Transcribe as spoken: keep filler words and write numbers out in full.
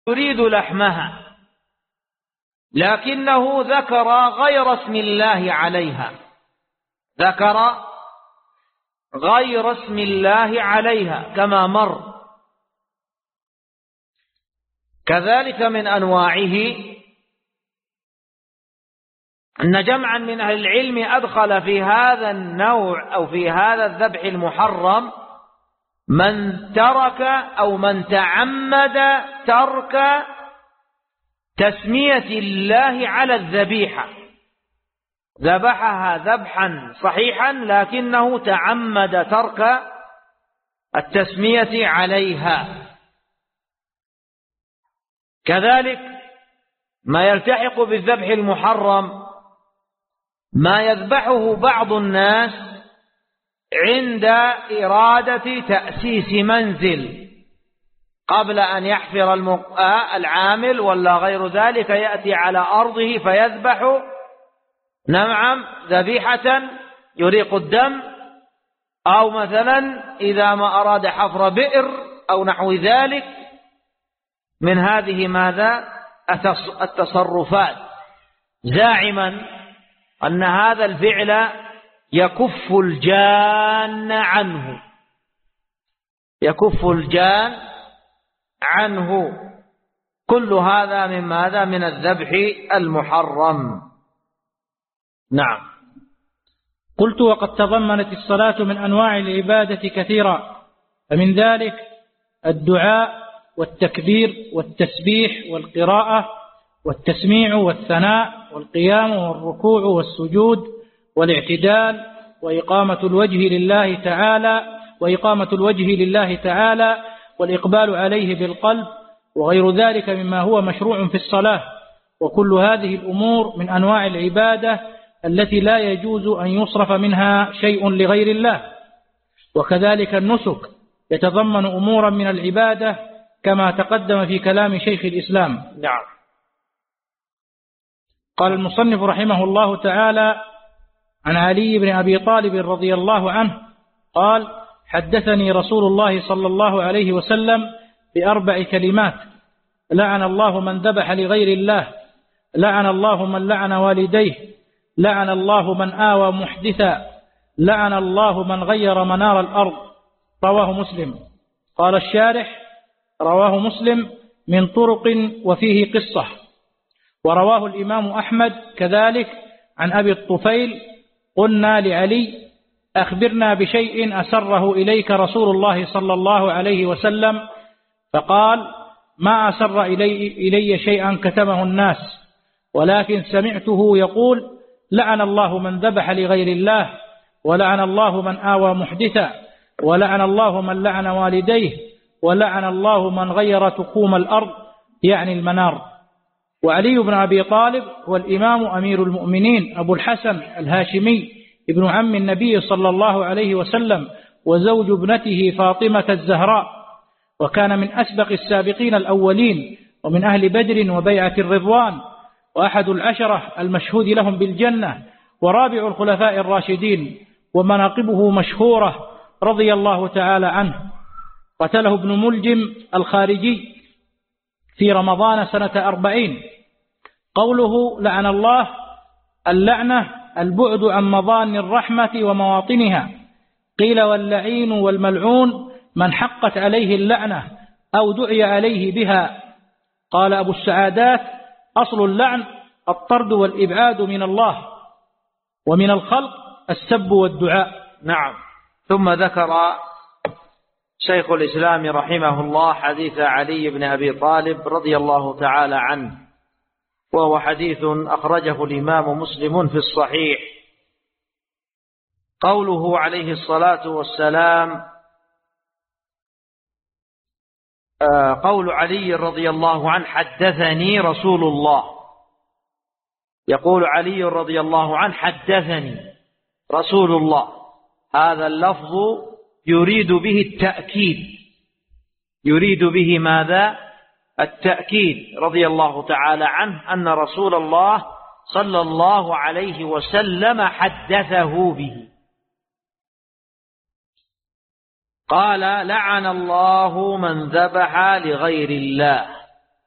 يريد لحمها، لكنه ذكر غير اسم الله عليها، ذكر غير اسم الله عليها كما مر. كذلك من أنواعه أن جمعا من أهل العلم أدخل في هذا النوع أو في هذا الذبح المحرم من ترك أو من تعمد ترك تسمية الله على الذبيحة، ذبحها ذبحا صحيحا لكنه تعمد ترك التسمية عليها. كذلك ما يلتحق بالذبح المحرم ما يذبحه بعض الناس عند إرادة تأسيس منزل، قبل أن يحفر العامل ولا غير ذلك يأتي على أرضه فيذبح نعم ذبيحة يريق الدم، أو مثلا إذا ما أراد حفر بئر أو نحو ذلك من هذه ماذا التصرفات، زاعما أن هذا الفعل يكف الجان عنه، يكف الجان عنه. كل هذا من ماذا؟ من الذبح المحرم. نعم. قلت: وقد تضمنت الصلاة من أنواع العبادة كثيرا، فمن ذلك الدعاء والتكبير والتسبيح والقراءة والتسميع والثناء والقيام والركوع والسجود والاعتدال وإقامة الوجه لله تعالى وإقامة الوجه لله تعالى والإقبال عليه بالقلب وغير ذلك مما هو مشروع في الصلاة. وكل هذه الأمور من أنواع العبادة التي لا يجوز أن يصرف منها شيء لغير الله. وكذلك النسك يتضمن أمورا من العبادة كما تقدم في كلام شيخ الإسلام. نعم. قال المصنف رحمه الله تعالى: عن علي بن أبي طالب رضي الله عنه قال: حدثني رسول الله صلى الله عليه وسلم بأربع كلمات: لعن الله من ذبح لغير الله، لعن الله من لعن والديه، لعن الله من آوى محدثا، لعن الله من غير منار الأرض. رواه مسلم. قال الشارح: رواه مسلم من طرق وفيه قصة. ورواه الإمام أحمد كذلك عن أبي الطفيل: قلنا لعلي: أخبرنا بشيء أسره إليك رسول الله صلى الله عليه وسلم، فقال: ما أسر إلي, إلي شيئا كتمه الناس، ولكن سمعته يقول: لعن الله من ذبح لغير الله، ولعن الله من آوى محدثا، ولعن الله من لعن والديه، ولعن الله من غير تقوم الأرض، يعني المنار. وعلي بن أبي طالب هو الإمام أمير المؤمنين أبو الحسن الهاشمي ابن عم النبي صلى الله عليه وسلم وزوج ابنته فاطمة الزهراء، وكان من أسبق السابقين الأولين ومن أهل بدر وبيعة الرضوان، وأحد العشرة المشهود لهم بالجنة، ورابع الخلفاء الراشدين، ومناقبه مشهورة رضي الله تعالى عنه. قتله ابن ملجم الخارجي في رمضان سنة أربعين. قوله لعن الله، اللعنة البعد عن مظان الرحمة ومواطنها. قيل: واللعين والملعون من حقت عليه اللعنة أو دعي عليه بها. قال أبو السعادات: أصل اللعن الطرد والإبعاد من الله، ومن الخلق السب والدعاء. نعم. ثم ذكر شيخ الإسلام رحمه الله حديث علي بن أبي طالب رضي الله تعالى عنه، وهو حديث أخرجه الإمام مسلم في الصحيح. قوله عليه الصلاة والسلام، قول علي رضي الله عنه: حدثني رسول الله. يقول علي رضي الله عنه: حدثني رسول الله. هذا اللفظ يريد به التأكيد، يريد به ماذا؟ التأكيد. رضي الله تعالى عنه أن رسول الله صلى الله عليه وسلم حدثه به. قال: لعن الله من ذبح لغير الله.